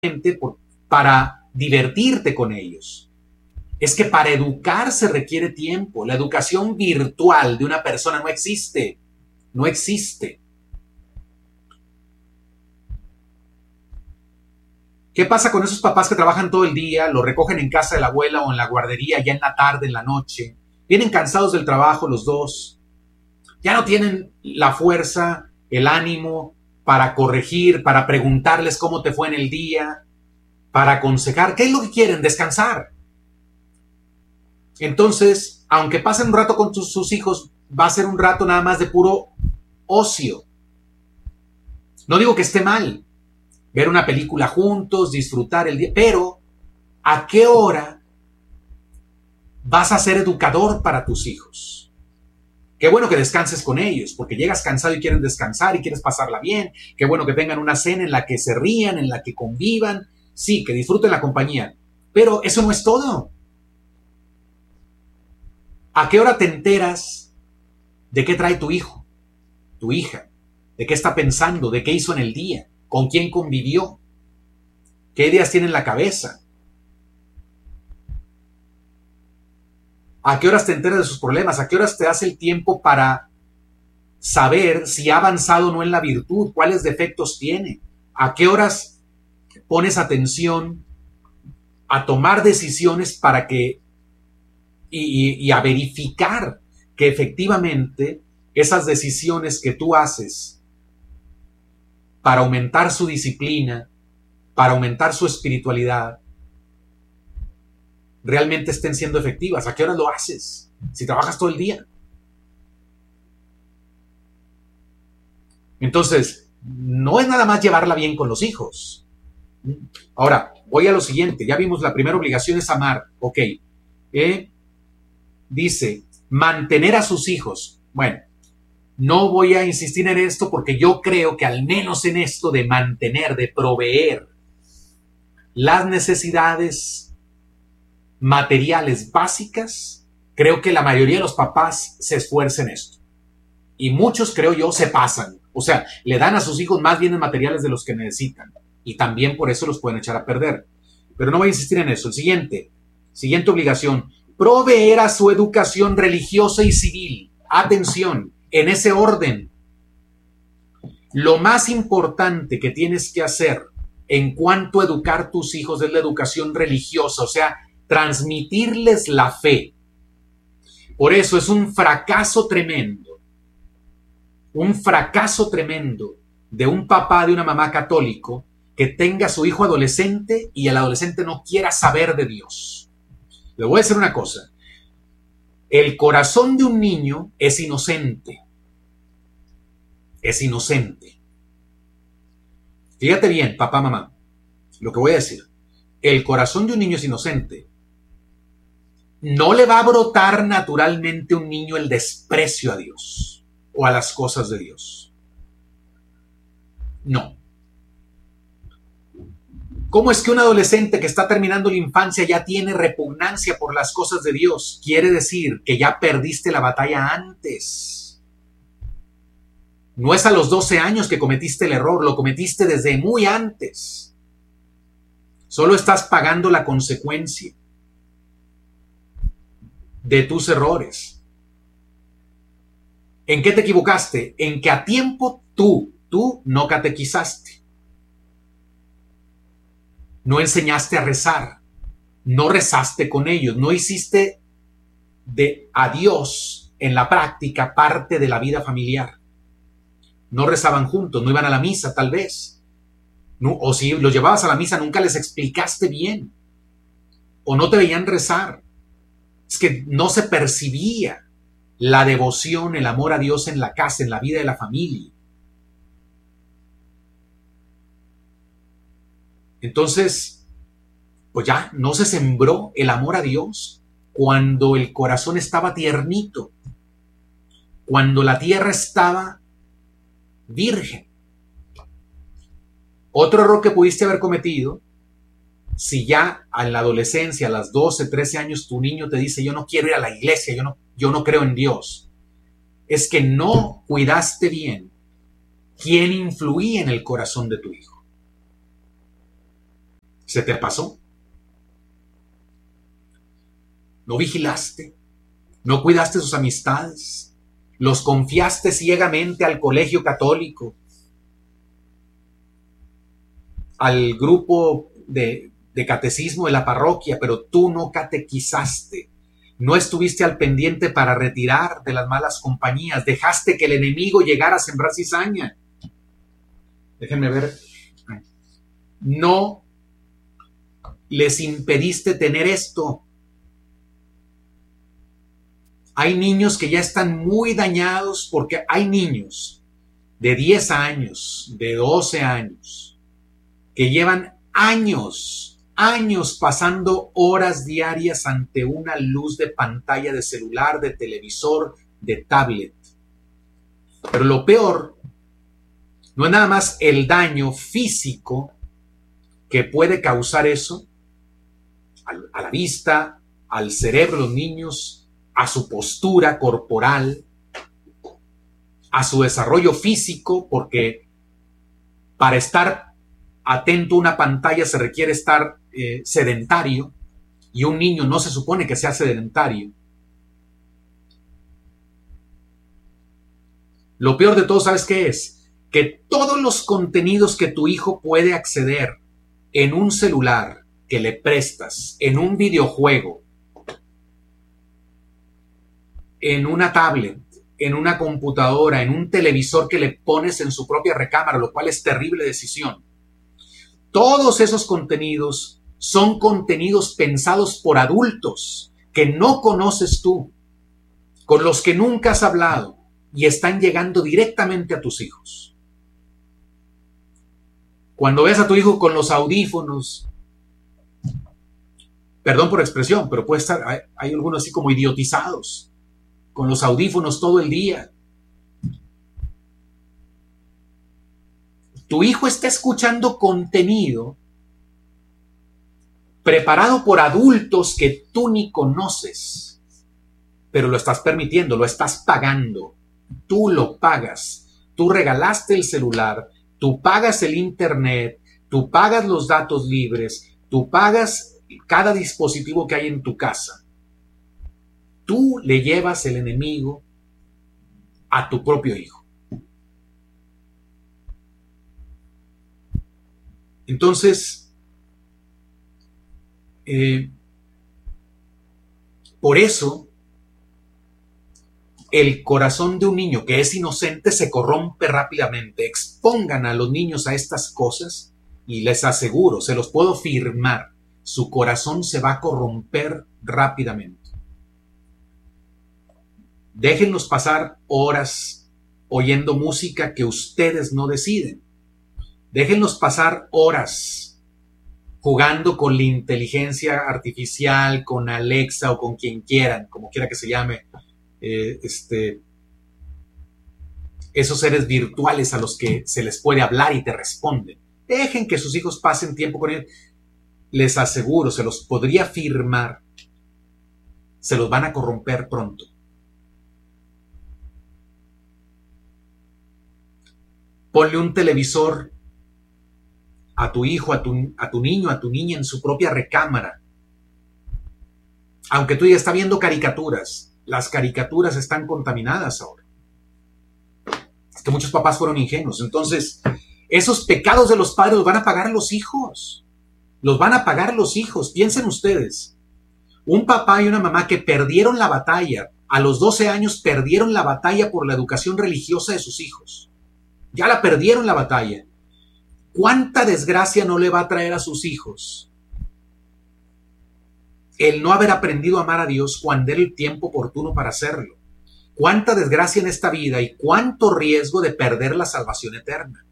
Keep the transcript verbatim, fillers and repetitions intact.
por, para divertirte con ellos. Es que para educar se requiere tiempo. La educación virtual de una persona no existe. No existe. ¿Qué pasa con esos papás que trabajan todo el día, lo recogen en casa de la abuela o en la guardería ya en la tarde, en la noche? Vienen cansados del trabajo los dos. Ya no tienen la fuerza, el ánimo para corregir, para preguntarles cómo te fue en el día, para aconsejar. ¿Qué es lo que quieren? Descansar. Entonces, aunque pasen un rato con tus, sus hijos, va a ser un rato nada más de puro ocio. No digo que esté mal ver una película juntos, disfrutar el día, pero ¿a qué hora vas a ser educador para tus hijos? Qué bueno que descanses con ellos, porque llegas cansado y quieren descansar y quieres pasarla bien. Qué bueno que tengan una cena en la que se rían, en la que convivan. Sí, que disfruten la compañía. Pero eso no es todo. ¿A qué hora te enteras de qué trae tu hijo, tu hija? ¿De qué está pensando? ¿De qué hizo en el día? ¿Con quién convivió? ¿Qué ideas tiene en la cabeza? ¿A qué horas te enteras de sus problemas? ¿A qué horas te das el tiempo para saber si ha avanzado o no en la virtud? ¿Cuáles defectos tiene? ¿A qué horas pones atención a tomar decisiones para que y, y, y a verificar que efectivamente esas decisiones que tú haces para aumentar su disciplina, para aumentar su espiritualidad, realmente estén siendo efectivas? ¿A qué horas lo haces? Si trabajas todo el día. Entonces, no es nada más llevarla bien con los hijos. Ahora, voy a lo siguiente. Ya vimos, la primera obligación es amar. Ok. Eh, dice, mantener a sus hijos. Bueno, no voy a insistir en esto porque yo creo que al menos en esto de mantener, de proveer las necesidades materiales básicas, creo que la mayoría de los papás se esfuerzan en esto. Y muchos, creo yo, se pasan. O sea, le dan a sus hijos más bienes materiales de los que necesitan. Y también por eso los pueden echar a perder. Pero no voy a insistir en eso. El siguiente, siguiente obligación, proveer a su educación religiosa y civil. Atención, en ese orden. Lo más importante que tienes que hacer en cuanto a educar a tus hijos es la educación religiosa, o sea, transmitirles la fe. Por eso es un fracaso tremendo, un fracaso tremendo de un papá, de una mamá católico que tenga a su hijo adolescente y el adolescente no quiera saber de Dios. Le voy a decir una cosa. El corazón de un niño es inocente. Es inocente. Fíjate bien, papá, mamá, lo que voy a decir. El corazón de un niño es inocente. No le va a brotar naturalmente a un niño el desprecio a Dios o a las cosas de Dios. No. ¿Cómo es que un adolescente que está terminando la infancia ya tiene repugnancia por las cosas de Dios? Quiere decir que ya perdiste la batalla antes. No es a los doce años que cometiste el error, lo cometiste desde muy antes. Solo estás pagando la consecuencia de tus errores. ¿En qué te equivocaste? En que a tiempo tú, tú no catequizaste. No enseñaste a rezar, no rezaste con ellos, no hiciste de a Dios en la práctica parte de la vida familiar. No rezaban juntos, no iban a la misa tal vez. No, o si los llevabas a la misa nunca les explicaste bien. O no te veían rezar. Es que no se percibía la devoción, el amor a Dios en la casa, en la vida de la familia. Entonces, pues ya no se sembró el amor a Dios cuando el corazón estaba tiernito, cuando la tierra estaba virgen. Otro error que pudiste haber cometido, si ya en la adolescencia, a las doce, trece años, tu niño te dice, yo no quiero ir a la iglesia, yo no, yo no creo en Dios, es que no cuidaste bien quién influía en el corazón de tu hijo. ¿Se te pasó? ¿No vigilaste? ¿No cuidaste sus amistades? ¿Los confiaste ciegamente al colegio católico? ¿Al grupo de, de catecismo de la parroquia? Pero tú no catequizaste. No estuviste al pendiente para retirar de las malas compañías. Dejaste que el enemigo llegara a sembrar cizaña. Déjenme ver. No les impediste tener esto. Hay niños que ya están muy dañados porque hay niños de diez años, de doce años, que llevan años, años pasando horas diarias ante una luz de pantalla de celular, de televisor, de tablet. Pero lo peor no es nada más el daño físico que puede causar eso a la vista, al cerebro de los niños, a su postura corporal, a su desarrollo físico, porque para estar atento a una pantalla se requiere estar eh, sedentario, y un niño no se supone que sea sedentario. Lo peor de todo, ¿sabes qué es? Que todos los contenidos que tu hijo puede acceder en un celular que le prestas, en un videojuego, en una tablet, en una computadora, en un televisor que le pones en su propia recámara, lo cual es terrible decisión. Todos esos contenidos son contenidos pensados por adultos que no conoces tú, con los que nunca has hablado, y están llegando directamente a tus hijos. Cuando ves a tu hijo con los audífonos, perdón por expresión, pero puede estar, hay, hay algunos así como idiotizados, con los audífonos todo el día. Tu hijo está escuchando contenido preparado por adultos que tú ni conoces, pero lo estás permitiendo, lo estás pagando. Tú lo pagas. Tú regalaste el celular, tú pagas el internet, tú pagas los datos libres, tú pagas cada dispositivo que hay en tu casa. Tú le llevas el enemigo a tu propio hijo. Entonces, eh, por eso, el corazón de un niño que es inocente se corrompe rápidamente. Expongan a los niños a estas cosas y les aseguro, se los puedo firmar, su corazón se va a corromper rápidamente. Déjenlos pasar horas oyendo música que ustedes no deciden. Déjenlos pasar horas jugando con la inteligencia artificial, con Alexa o con quien quieran, como quiera que se llame, eh, este, esos seres virtuales a los que se les puede hablar y te responden. Dejen que sus hijos pasen tiempo con él. Les aseguro, se los podría firmar, se los van a corromper pronto. Ponle un televisor a tu hijo, a tu, a tu niño, a tu niña en su propia recámara. Aunque tú ya estás viendo caricaturas, las caricaturas están contaminadas ahora. Es que muchos papás fueron ingenuos. Entonces, esos pecados de los padres los van a pagar los hijos. Los van a pagar los hijos. Piensen ustedes. Un papá y una mamá que perdieron la batalla, a los doce años perdieron la batalla por la educación religiosa de sus hijos. Ya la perdieron la batalla. ¿Cuánta desgracia no le va a traer a sus hijos el no haber aprendido a amar a Dios cuando era el tiempo oportuno para hacerlo? ¿Cuánta desgracia en esta vida y cuánto riesgo de perder la salvación eterna?